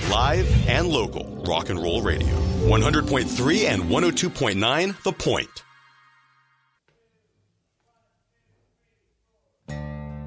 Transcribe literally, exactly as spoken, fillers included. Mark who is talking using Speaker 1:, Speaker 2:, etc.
Speaker 1: Live and local rock and roll radio. one hundred point three and one oh two point nine The Point.